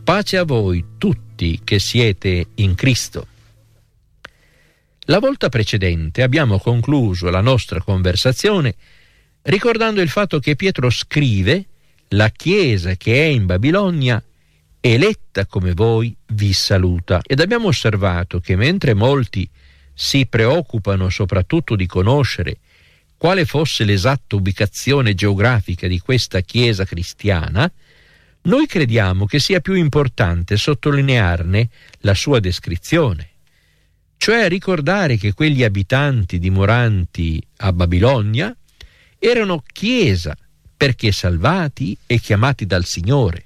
Pace a voi tutti che siete in Cristo. La volta precedente abbiamo concluso la nostra conversazione ricordando il fatto che Pietro scrive: la Chiesa che è in Babilonia, eletta come voi, vi saluta. Ed abbiamo osservato che mentre molti si preoccupano soprattutto di conoscere quale fosse l'esatta ubicazione geografica di questa Chiesa cristiana, noi crediamo che sia più importante sottolinearne la sua descrizione, cioè ricordare che quegli abitanti dimoranti a Babilonia erano Chiesa perché salvati e chiamati dal Signore.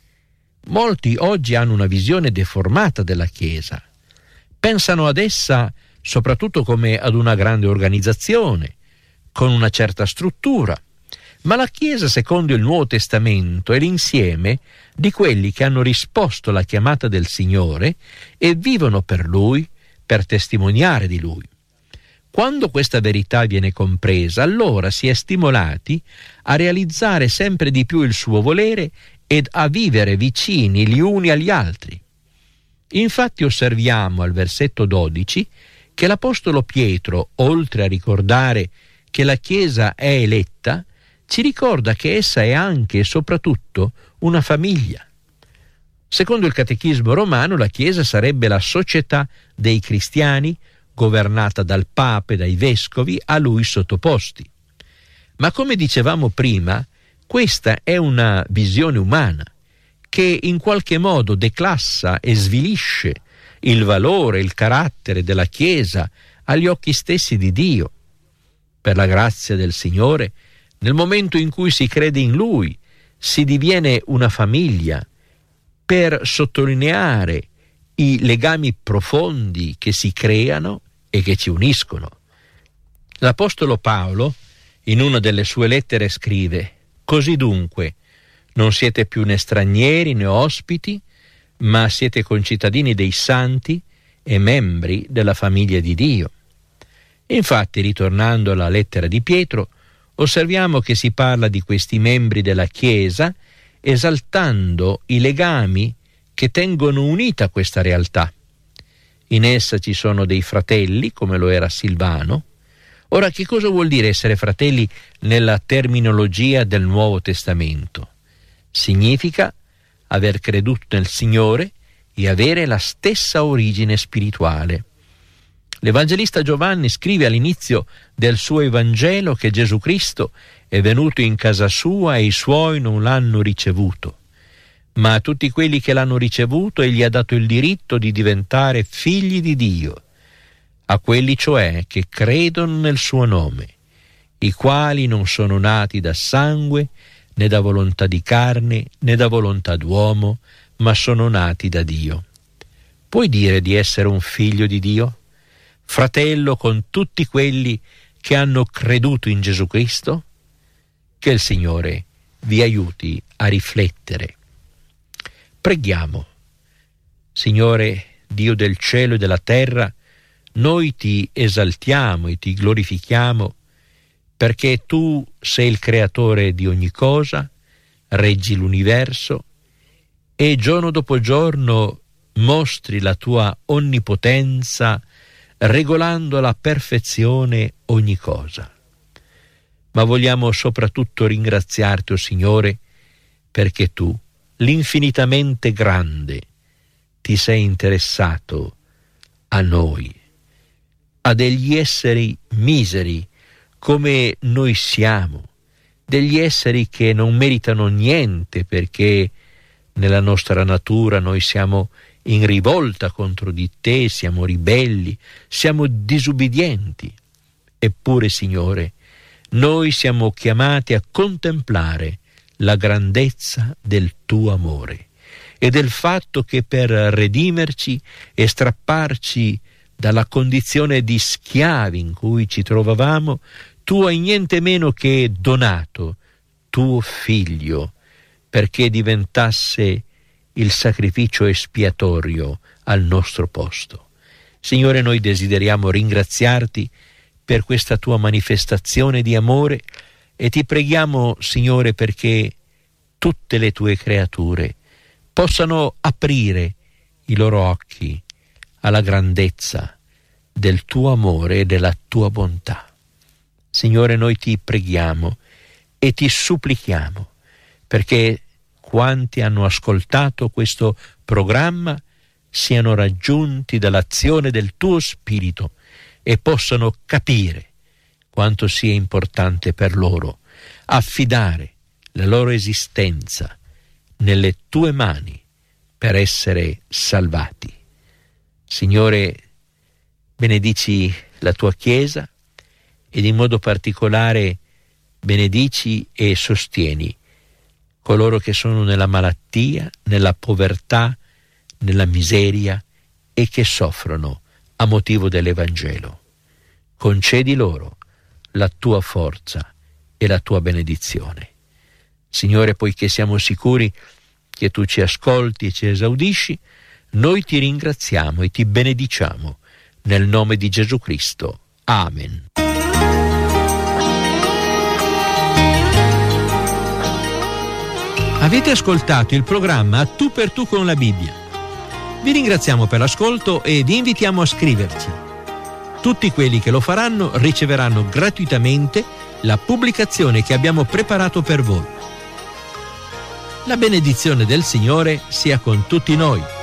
Molti oggi hanno una visione deformata della Chiesa, pensano ad essa soprattutto come ad una grande organizzazione, con una certa struttura, ma la Chiesa secondo il Nuovo Testamento è l'insieme di quelli che hanno risposto alla chiamata del Signore e vivono per Lui, per testimoniare di Lui. Quando questa verità viene compresa, allora si è stimolati a realizzare sempre di più il suo volere ed a vivere vicini gli uni agli altri. Infatti osserviamo al versetto 12 che l'Apostolo Pietro, oltre a ricordare che la Chiesa è eletta, ci ricorda che essa è anche e soprattutto una famiglia. Secondo il Catechismo romano, la Chiesa sarebbe la società dei cristiani, governata dal Papa e dai vescovi a lui sottoposti. Ma come dicevamo prima, questa è una visione umana che in qualche modo declassa e svilisce il valore, il carattere della Chiesa agli occhi stessi di Dio. Per la grazia del Signore, nel momento in cui si crede in Lui, si diviene una famiglia per sottolineare i legami profondi che si creano e che ci uniscono. L'Apostolo Paolo, in una delle sue lettere, scrive: «Così dunque, non siete più né stranieri né ospiti, ma siete concittadini dei santi e membri della famiglia di Dio». Infatti, ritornando alla lettera di Pietro, osserviamo che si parla di questi membri della Chiesa esaltando i legami che tengono unita questa realtà. In essa ci sono dei fratelli, come lo era Silvano. Ora, che cosa vuol dire essere fratelli nella terminologia del Nuovo Testamento? Significa aver creduto nel Signore e avere la stessa origine spirituale. L'Evangelista Giovanni scrive all'inizio del suo Evangelo che Gesù Cristo è venuto in casa sua e i suoi non l'hanno ricevuto, ma a tutti quelli che l'hanno ricevuto egli ha dato il diritto di diventare figli di Dio, a quelli cioè che credono nel suo nome, i quali non sono nati da sangue, né da volontà di carne, né da volontà d'uomo, ma sono nati da Dio. Puoi dire di essere un figlio di Dio? Fratello con tutti quelli che hanno creduto in Gesù Cristo? Che il Signore vi aiuti a riflettere. Preghiamo. Signore, Dio del cielo e della terra, noi ti esaltiamo e ti glorifichiamo perché tu sei il creatore di ogni cosa, reggi l'universo e giorno dopo giorno mostri la tua onnipotenza regolando alla perfezione ogni cosa. Ma vogliamo soprattutto ringraziarti, o Signore, perché tu, l'infinitamente grande, ti sei interessato a noi, a degli esseri miseri come noi siamo, degli esseri che non meritano niente perché nella nostra natura noi siamo in rivolta contro di te, siamo ribelli, siamo disubbidienti. Eppure, Signore, noi siamo chiamati a contemplare la grandezza del tuo amore e del fatto che per redimerci e strapparci dalla condizione di schiavi in cui ci trovavamo, tu hai niente meno che donato tuo figlio perché diventasse il sacrificio espiatorio al nostro posto. Signore, noi desideriamo ringraziarti per questa tua manifestazione di amore e ti preghiamo, Signore, perché tutte le tue creature possano aprire i loro occhi alla grandezza del tuo amore e della tua bontà. Signore, noi ti preghiamo e ti supplichiamo perché quanti hanno ascoltato questo programma siano raggiunti dall'azione del tuo Spirito e possano capire quanto sia importante per loro affidare la loro esistenza nelle tue mani per essere salvati. Signore, benedici la tua Chiesa ed in modo particolare benedici e sostieni coloro che sono nella malattia, nella povertà, nella miseria e che soffrono a motivo dell'Evangelo. Concedi loro la tua forza e la tua benedizione. Signore, poiché siamo sicuri che tu ci ascolti e ci esaudisci, noi ti ringraziamo e ti benediciamo nel nome di Gesù Cristo. Amen. Avete ascoltato il programma Tu per Tu con la Bibbia. Vi ringraziamo per l'ascolto ed invitiamo a scriverci. Tutti quelli che lo faranno riceveranno gratuitamente la pubblicazione che abbiamo preparato per voi. La benedizione del Signore sia con tutti noi.